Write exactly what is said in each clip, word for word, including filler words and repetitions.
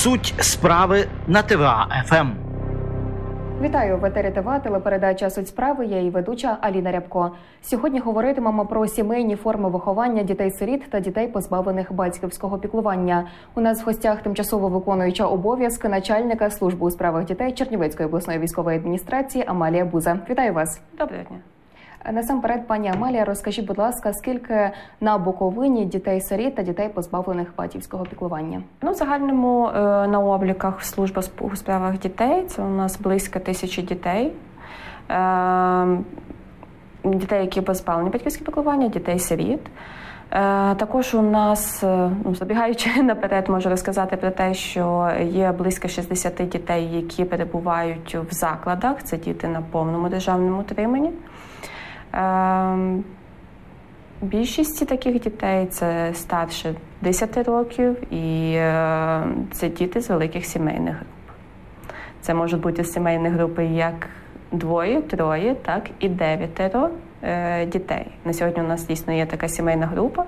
Суть справи на ТВА еф ем. Вітаю, в етері ТВА, телепередача «Суть справи», я її ведуча Аліна Рябко. Сьогодні говоритимемо про сімейні форми виховання дітей-сиріт та дітей, позбавлених батьківського піклування. У нас в гостях тимчасово виконуюча обов'язки начальника служби у справах дітей Чернівецької обласної військової адміністрації Амалія Буза. Вітаю вас. Доброго дня. Насамперед, пані Амалія, розкажіть, будь ласка, скільки на Буковині дітей-сиріт та дітей, позбавлених батьківського піклування? Ну, в загальному на обліках служби у справах дітей це у нас близько тисячі дітей. Дітей, які позбавлені батьківського піклування, дітей-сиріт. Також у нас, ну, забігаючи наперед, можу розказати про те, що є близько шістдесят дітей, які перебувають в закладах. Це діти на повному державному утриманні. Більшість таких дітей – це старше десяти років, і це діти з великих сімейних груп. Це можуть бути сімейні групи як двоє, троє, так і дев'ятеро дітей. На сьогодні у нас дійсно є така сімейна група,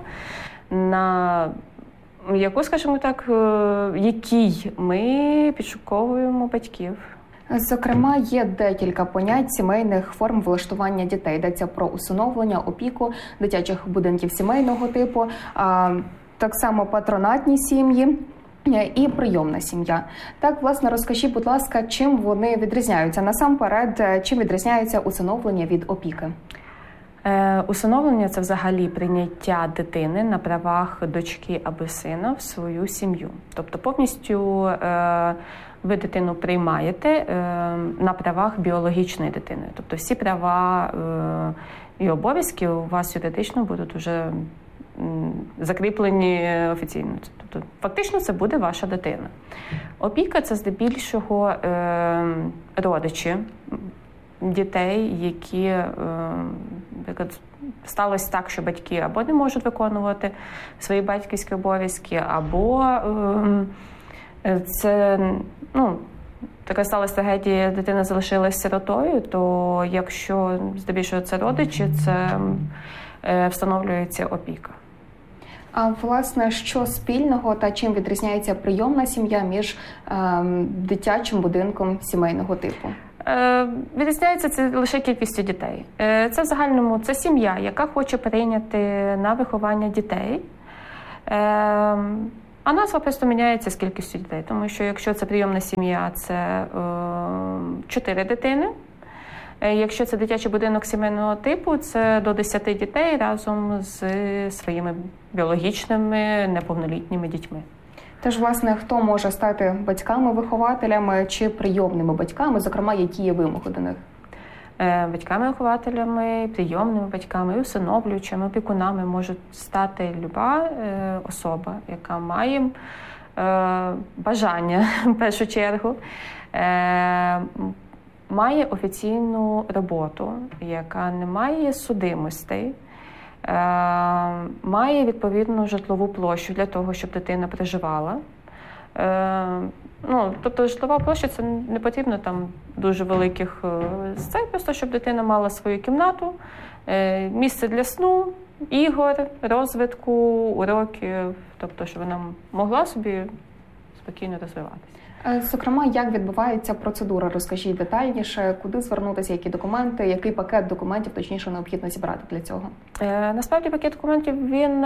на яку, скажімо так, якій ми підшуковуємо батьків. Зокрема, є декілька понять сімейних форм влаштування дітей. Йдеться про усиновлення, опіку, дитячих будинків сімейного типу, так само патронатні сім'ї і прийомна сім'я. Так, власне, розкажіть, будь ласка, чим вони відрізняються? Насамперед, чим відрізняється усиновлення від опіки? Е, усиновлення – це взагалі прийняття дитини на правах дочки або сина в свою сім'ю. Тобто повністю е, ви дитину приймаєте е, на правах біологічної дитини. Тобто всі права е, і обов'язки у вас юридично будуть вже закріплені офіційно. Тобто фактично це буде ваша дитина. Опіка – це здебільшого е, родичі дітей, які, е, наприклад, сталося так, що батьки або не можуть виконувати свої батьківські обов'язки, або е, це, ну, така сталася трагедія, дитина залишилась сиротою, то якщо здебільшого це родичі, це е, встановлюється опіка. А, власне, що спільного та чим відрізняється прийомна сім'я між е, дитячим будинком сімейного типу? Е, відрізняється це лише кількістю дітей. Е, це в загальному це сім'я, яка хоче прийняти на виховання дітей. Е, а назва просто міняється з кількістю дітей. Тому що якщо це прийомна сім'я, це чотири дитини. Якщо це дитячий будинок сімейного типу, це до десяти дітей разом з своїми біологічними неповнолітніми дітьми. Тож, власне, хто може стати батьками-вихователями чи прийомними батьками, зокрема, які є вимоги до них? Батьками-вихователями, прийомними батьками, усиновлюючими, опікунами можуть стати люба особа, яка має бажання, в першу чергу, має офіційну роботу, яка не має судимостей, має відповідну житлову площу для того, щоб дитина проживала. Ну, тобто житлова площа – це не потрібно там дуже великих сцен, просто щоб дитина мала свою кімнату, місце для сну, ігор, розвитку, уроків, тобто щоб вона могла собі спокійно розвиватися. Зокрема, як відбувається процедура? Розкажіть детальніше, куди звернутися, які документи, який пакет документів, точніше, необхідно зібрати для цього? Е, насправді пакет документів, він,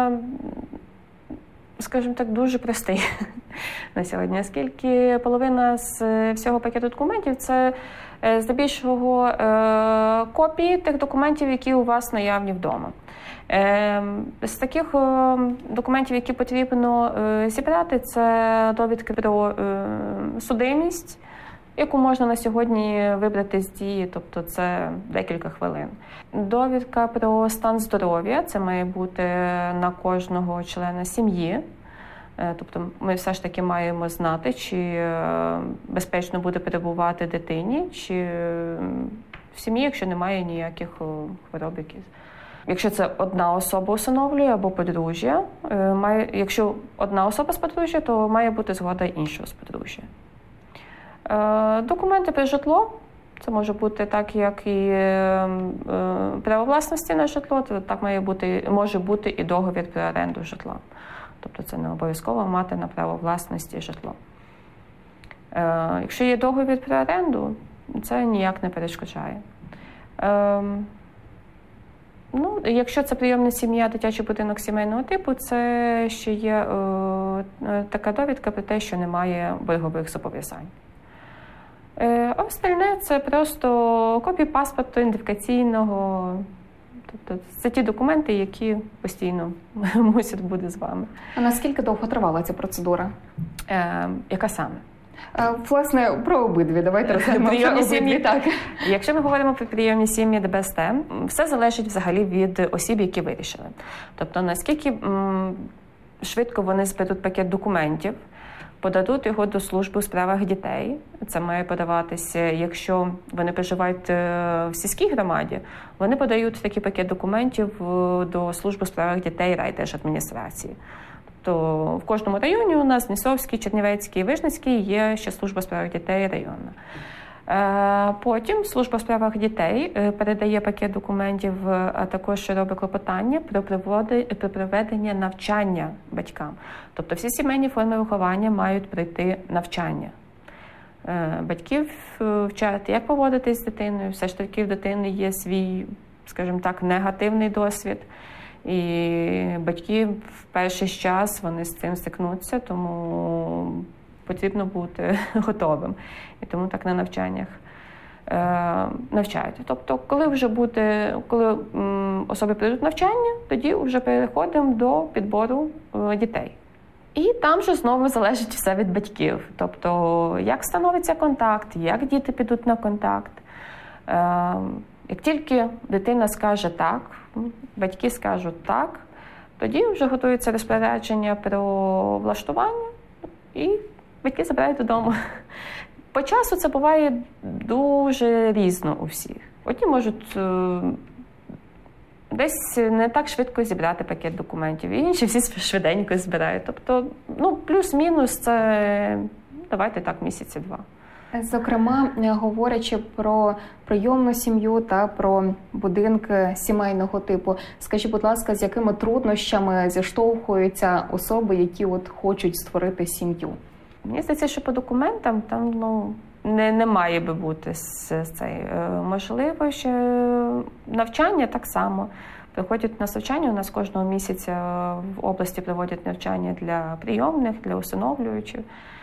скажімо так, дуже простий на сьогодні, оскільки половина з всього пакету документів – це здебільшого е, копії тих документів, які у вас наявні вдома. З таких документів, які потрібно зібрати, це довідки про судимість, яку можна на сьогодні вибрати з дії, тобто це декілька хвилин. Довідка про стан здоров'я, це має бути на кожного члена сім'ї. Тобто ми все ж таки маємо знати, чи безпечно буде перебувати дитині, чи в сім'ї, якщо немає ніяких хвороб якихось. Якщо це одна особа усиновлює або подружжя, має, якщо одна особа з подружжя, то має бути згода іншого з подружжя. Документи про житло, це може бути так, як і право власності на житло, то так має бути, може бути і договір про оренду житла. Тобто це не обов'язково мати на право власності житло. Якщо є договір про оренду, це ніяк не перешкоджає. Ну, якщо це прийомна сім'я, дитячий будинок сімейного типу, це ще є е, така довідка про те, що немає боргових зобов'язань. Е, а остальне – це просто копії паспорту ідентифікаційного. Тобто це ті документи, які постійно мусять бути з вами. А наскільки довго тривала ця процедура? Е, яка саме? Власне, про обидві. Давайте розглянемо прийомні сім'ї. Так. Якщо ми говоримо про прийомні сім'ї ДБСТ, все залежить взагалі від осіб, які вирішили. Тобто, наскільки м, швидко вони зберуть пакет документів, подадуть його до служби у справах дітей. Це має подаватися, якщо вони проживають в сільській громаді, вони подають такий пакет документів до служби у справах дітей райдержадміністрації. То в кожному районі у нас Нісовський, Чернівецький, Вижницький є ще служба у справах дітей районна. Потім служба у справах дітей передає пакет документів, а також робить клопотання про проведення навчання батькам. Тобто всі сімейні форми виховання мають пройти навчання. Батьків вчать, як поводитись з дитиною, все ж таки в дитини є свій, скажімо так, негативний досвід. І батьки в перший час вони з цим стикнуться, тому потрібно бути готовим. І тому так на навчаннях е, навчають. Тобто, коли вже буде, коли м, особи прийдуть навчання, тоді вже переходимо до підбору е, дітей. І там же знову залежить все від батьків. Тобто, як становиться контакт, як діти підуть на контакт. Е, як тільки дитина скаже так, батьки скажуть так, тоді вже готується розпорядження про влаштування і батьки забирають додому. По часу це буває дуже різно у всіх. Одні можуть е, десь не так швидко зібрати пакет документів, інші всі швиденько збирають. Тобто, ну, плюс-мінус це, давайте так, місяці два. Зокрема, говорячи про прийомну сім'ю та про будинки сімейного типу, скажіть, будь ласка, з якими труднощами зіштовхуються особи, які от хочуть створити сім'ю? Мені здається, що по документам там ну, не, не має би бути з, з цей. Можливо, що навчання так само. Приходять на навчання, у нас кожного місяця в області проводять навчання для прийомних, для усиновлюючих.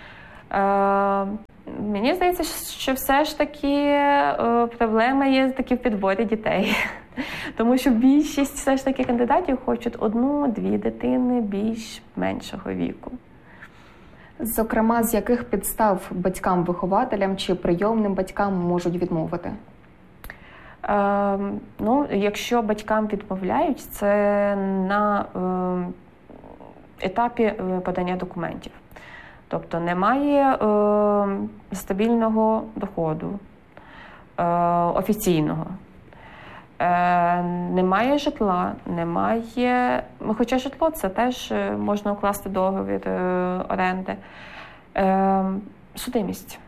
Мені здається, що все ж таки е, проблема є такі в підборі дітей. Тому що більшість все ж таки кандидатів хочуть одну-дві дитини більш-меншого віку. Зокрема, з яких підстав батькам-вихователям чи прийомним батькам можуть відмовити? Е, ну, якщо батькам відмовляють, це на е, етапі подання документів. Тобто немає е, стабільного доходу е, офіційного, е, немає житла, немає, хоча житло це теж можна укласти договір е, оренди, е, судимість.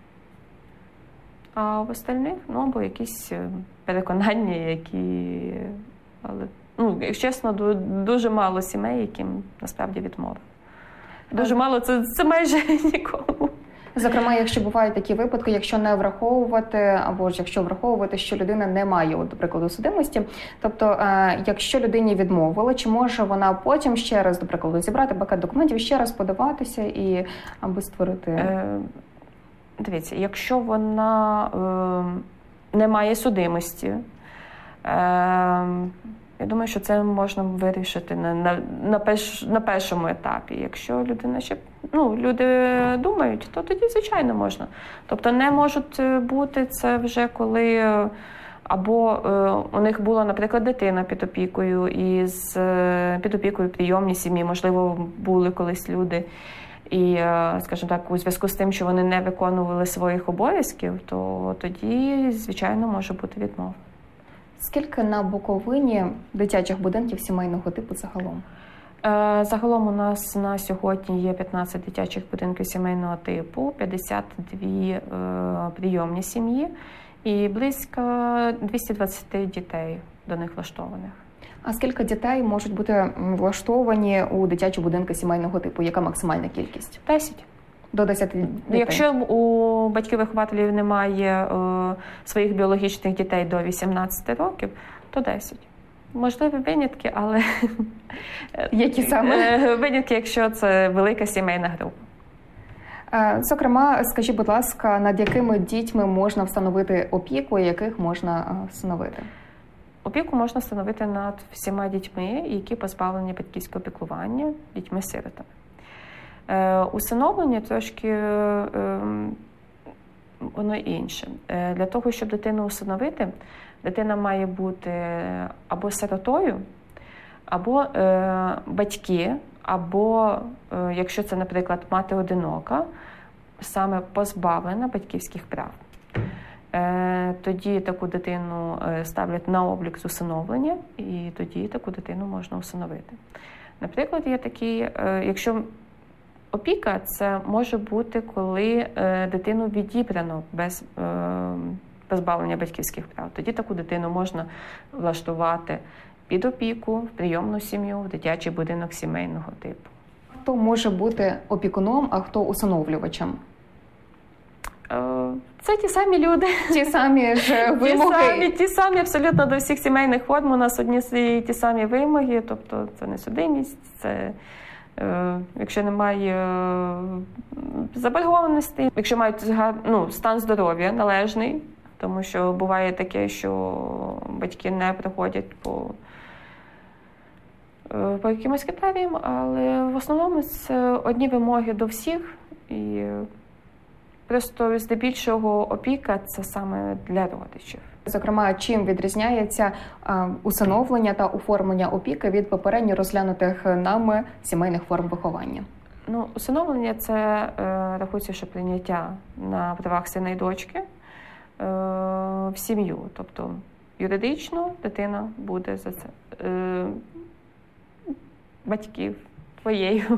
А в остальних, ну, або якісь переконання, які, але, ну, якщо чесно, дуже мало сімей, яким насправді відмовили. Дуже мало, це, це майже нікому. Зокрема, якщо бувають такі випадки, якщо не враховувати, або ж якщо враховувати, що людина не має, от, до прикладу, судимості, тобто, е, якщо людині відмовили, чи може вона потім ще раз, до прикладу, зібрати пакет документів, ще раз подаватися і аби створити? Е, дивіться, якщо вона е, не має судимості, е, я думаю, що це можна вирішити на, на, на, перш, на першому етапі. Якщо людина ще, ну, люди думають, то тоді, звичайно, можна. Тобто не можуть бути це вже коли або е, у них була, наприклад, дитина під опікою, і з під опікою прийомні сім'ї, можливо, були колись люди, і, е, скажімо так, у зв'язку з тим, що вони не виконували своїх обов'язків, то тоді, звичайно, може бути відмова. Скільки на Буковині дитячих будинків сімейного типу загалом? Загалом у нас на сьогодні є п'ятнадцять дитячих будинків сімейного типу, п'ятдесят дві е, прийомні сім'ї і близько двісті двадцять дітей до них влаштованих. А скільки дітей можуть бути влаштовані у дитячі будинки сімейного типу? Яка максимальна кількість? Десять. До десяти дітей. Якщо у батьків-вихователів немає е, своїх біологічних дітей до вісімнадцяти років, то десять. Можливі винятки, але які саме? Винятки, якщо це велика сімейна група. Зокрема, скажіть, будь ласка, над якими дітьми можна встановити опіку, і яких можна встановити? Опіку можна встановити над всіма дітьми, які позбавлені батьківського піклування, дітьми-сиротами. Е, усиновлення трошки е, воно інше. Е, для того, щоб дитину усиновити, дитина має бути або сиротою, або е, батьки, або, е, якщо це, наприклад, мати одинока, саме позбавлена батьківських прав. Е, тоді таку дитину ставлять на облік з усиновлення, і тоді таку дитину можна усиновити. Наприклад, є такі, е, якщо опіка, це може бути, коли е, дитину відібрано без е, позбавлення батьківських прав. Тоді таку дитину можна влаштувати під опіку, в прийомну сім'ю, в дитячий будинок сімейного типу. Хто може бути опікуном, а хто усиновлювачем? Це ті самі люди. Ті самі ж вимоги? Ті самі, ті самі абсолютно до всіх сімейних форм. У нас одні ті самі вимоги, тобто це не судимість, це е, якщо немає е, заборгованості, якщо мають ну, стан здоров'я належний, тому що буває таке, що батьки не приходять по, по якимось критеріям, але в основному це одні вимоги до всіх, і просто здебільшого опіка – це саме для родичів. Зокрема, чим відрізняється а, усиновлення та оформлення опіки від попередньо розглянутих нами сімейних форм виховання? Ну, усиновлення – це е, рахується, що прийняття на правах сина і дочки в сім'ю, тобто юридично дитина буде за це е, батьків твоєю.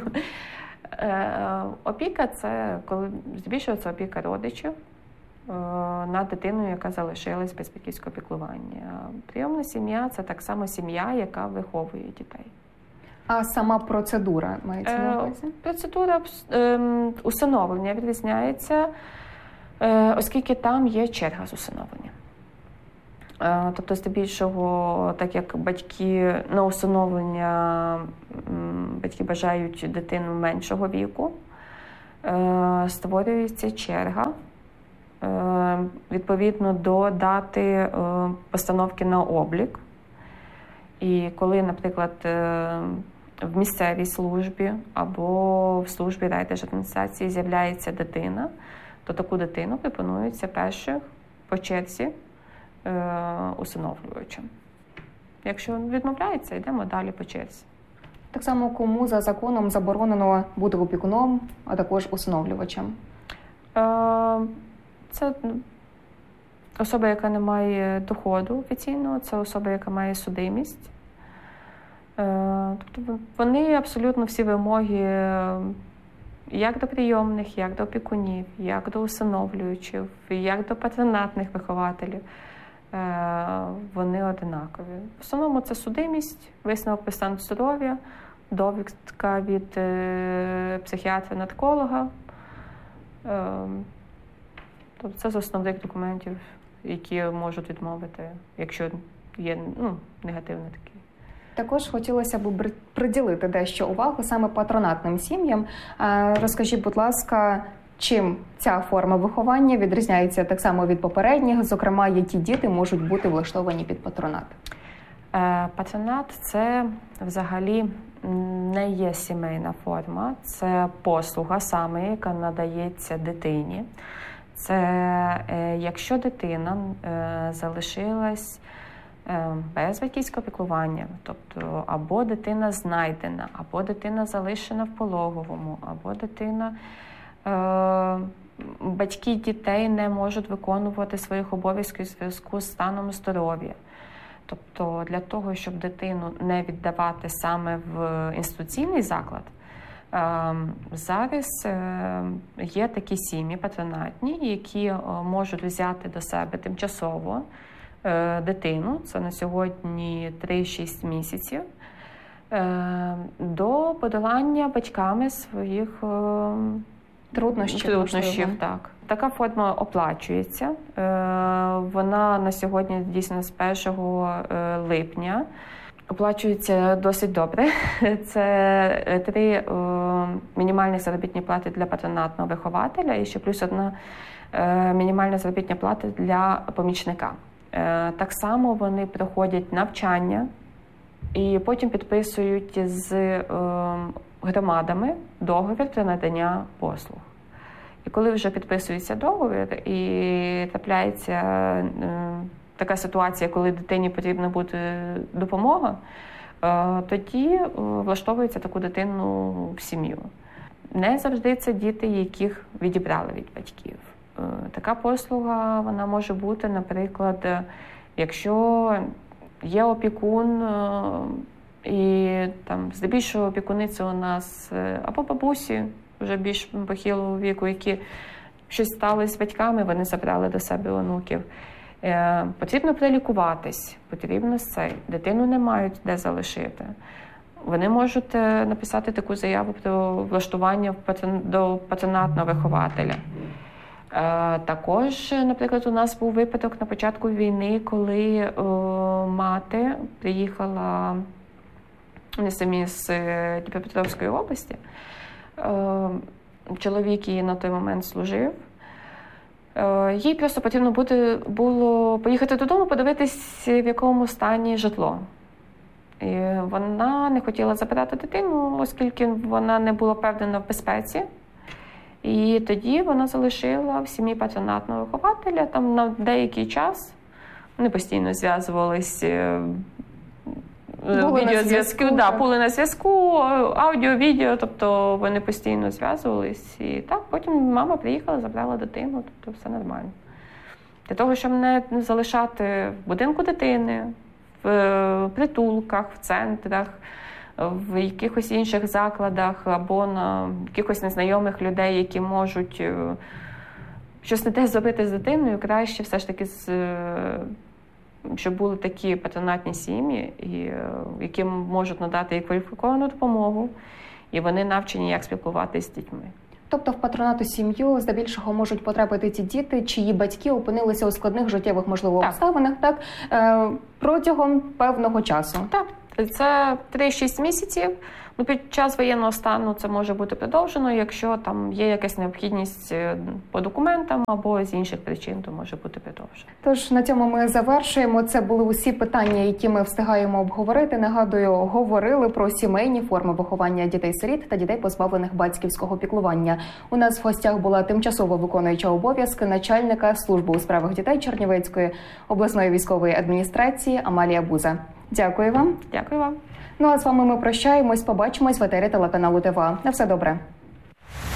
Е, опіка – це коли здебільшого це опіка родичів е, над дитиною, яка залишилась без батьківського піклування. Прийомна сім'я – це так само сім'я, яка виховує дітей. А сама процедура мається на увазі? Е, процедура е, усиновлення відрізняється, оскільки там є черга з усиновлення. Тобто, здебільшого, так як батьки на усиновлення, батьки бажають дитину меншого віку, створюється черга відповідно до дати постановки на облік. І коли, наприклад, в місцевій службі або в службі райдержадміністрації з'являється дитина, то таку дитину пропонується перших по черзі е, усиновлювачам. Якщо відмовляється, йдемо далі по черзі. Так само, кому за законом заборонено бути опікуном, а також усиновлювачем? Е, це особа, яка не має доходу офіційного, це особа, яка має судимість. Е, тобто вони абсолютно всі вимоги як до прийомних, як до опікунів, як до усиновлюючих, як до патронатних вихователів, вони одинакові. В основному це судимість, висновок про стан здоров'я, довідка від психіатра-нарколога. Тобто це з основних документів, які можуть відмовити, якщо є ну, негативний такий. Також хотілося б приділити дещо увагу саме патронатним сім'ям. Розкажіть, будь ласка, чим ця форма виховання відрізняється так само від попередніх? Зокрема, які діти можуть бути влаштовані під патронат? Патронат – це взагалі не є сімейна форма, це послуга саме, яка надається дитині. Це якщо дитина залишилась без батьківського піклування, тобто або дитина знайдена, або дитина залишена в пологовому, або дитина, е, батьки дітей не можуть виконувати своїх обов'язків у зв'язку з станом здоров'я. Тобто для того, щоб дитину не віддавати саме в інституційний заклад, е, зараз е, є такі сім'ї патронатні, які можуть взяти до себе тимчасово дитину, це на сьогодні три-шість місяців, до подолання батьками своїх труднощів. труднощів так. Така форма оплачується. Е, вона на сьогодні дійсно з першого липня. Оплачується досить добре. Це три е, мінімальні заробітні плати для патронатного вихователя і ще плюс одна е, мінімальна заробітна плата для помічника. Е, так само вони проходять навчання і потім підписують з е, громадами договір про надання послуг. І коли вже підписується договір і трапляється е, така ситуація, коли дитині потрібна буде допомога, тоді влаштовується таку дитину в сім'ю. Не завжди це діти, яких відібрали від батьків. Така послуга вона може бути, наприклад, якщо є опікун, і там здебільшого опікуни це у нас або бабусі, вже більш похилого віку, які щось сталося з батьками, вони забрали до себе онуків. Е, потрібно прилікуватись, потрібно це. Дитину не мають де залишити. Вони можуть написати таку заяву про влаштування до патронатного вихователя. Е, також, наприклад, у нас був випадок на початку війни, коли о, мати приїхала, вони самі з Дніпропетровської області. Е, чоловік її на той момент служив. Їй просто потрібно буде, було поїхати додому, подивитись, в якому стані житло. І вона не хотіла забирати дитину, оскільки вона не була впевнена в безпеці. І тоді вона залишила в сім'ї патронатного вихователя. Там на деякий час вони постійно зв'язувалися. Відеозв'язку, да, були на зв'язку, аудіо, відео, тобто вони постійно зв'язувались. І так, потім мама приїхала, забрала дитину, тобто все нормально. Для того, щоб не залишати в будинку дитини, в притулках, в центрах, в якихось інших закладах або на якихось незнайомих людей, які можуть щось не те зробити з дитиною, краще все ж таки з... щоб були такі патронатні сім'ї, які можуть надати і кваліфіковану допомогу, і вони навчені, як спілкуватися з дітьми. Тобто в патронату сім'ю здебільшого можуть потрапити ті діти, чиї батьки опинилися у складних життєвих, можливо, так. обставинах, так, е, протягом певного часу. Так, це три-шість місяців. Ну, під час воєнного стану це може бути продовжено, якщо там є якась необхідність по документам або з інших причин, то може бути продовжено. Тож на цьому ми завершуємо. Це були усі питання, які ми встигаємо обговорити. Нагадую, говорили про сімейні форми виховання дітей-сиріт та дітей, позбавлених батьківського піклування. У нас в гостях була тимчасово виконуюча обов'язки начальника служби у справах дітей Чернівецької обласної військової адміністрації Амалія Буза. Дякую вам. Дякую вам. Ну а з вами ми прощаємось. Побачимось в етері телеканалу ТВА. На все добре.